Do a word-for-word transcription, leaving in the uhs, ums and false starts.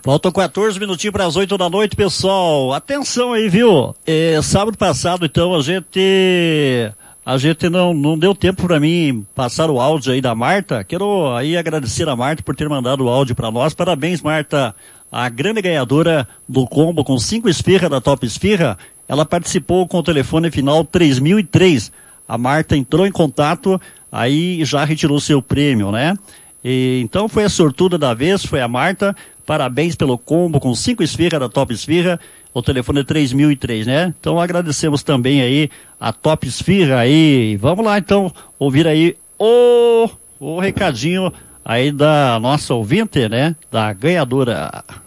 Faltam quatorze minutinhos para as oito da noite, pessoal. Atenção aí, viu? É, sábado passado, então, a gente... A gente não, não deu tempo para mim passar o áudio aí da Marta. Quero aí agradecer a Marta por ter mandado o áudio para nós. Parabéns, Marta. A grande ganhadora do combo com cinco esfirra da Top Esfirra, ela participou com o telefone final três mil e três. A Marta entrou em contato, aí já retirou seu prêmio, né? E, então foi a sortuda da vez, foi a Marta. Parabéns pelo combo com cinco esfirra da Top Esfirra. O telefone é três mil e três, né? Então agradecemos também aí a Top Esfirra aí. Vamos lá então ouvir aí o, o recadinho aí da nossa ouvinte, né? Da ganhadora.